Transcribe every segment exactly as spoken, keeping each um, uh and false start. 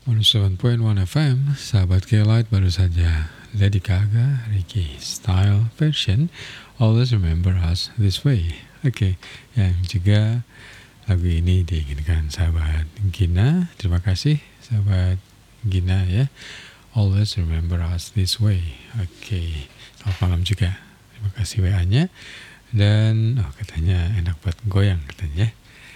seratus tujuh koma satu F M, sahabat K-Light, baru saja Lady Gaga, Ricky Style version Always Remember Us This Way. Oke, okay. Yang juga lagu ini diinginkan sahabat Gina. Terima kasih sahabat Gina ya. Always Remember Us This Way. Oke, okay. Selamat malam juga. Terima kasih W A-nya. Dan oh katanya enak buat goyang katanya.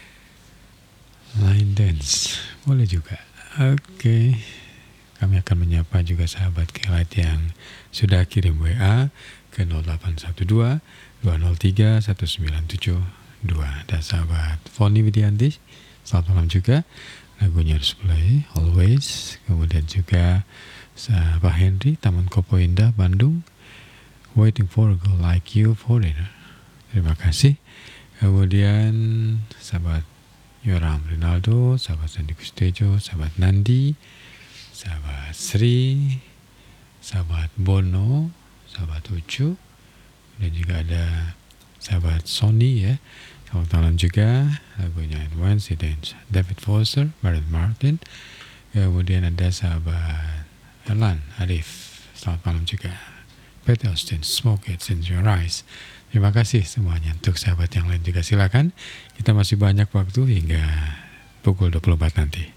Line dance boleh juga. Oke, okay. Kami akan menyapa juga sahabat K-Light yang sudah kirim W A ke nol delapan satu dua dua nol tiga satu sembilan tujuh dua. Dan sahabat Foni Widianti, selamat malam juga. Lagunya harus play Always. Kemudian juga sahabat Henry, Taman Kopo Indah, Bandung, Waiting for a Girl Like You, Foreigner. Terima kasih. Kemudian sahabat Yoram Rinaldo, sahabat Sandi Kustejo, sahabat Nandi, sahabat Sri, sahabat Bono, sahabat Ucu, dan juga ada sahabat Sony ya. Selamat malam juga. Lagunya Wednesday Dance, David Foster, Barrett Martin. Kemudian ada sahabat Elan Arif, selamat malam juga. Pete Austin, Smoke It in Your Eyes. Terima kasih semuanya. Untuk sahabat yang lain juga silakan. Kita masih banyak waktu hingga pukul dua puluh empat nanti.